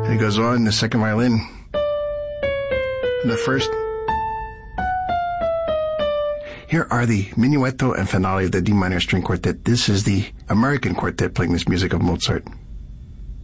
It goes on, the second violin. And the first. Here are the Minuetto and Finale of the D minor string quartet. This is the American quartet playing this music of Mozart.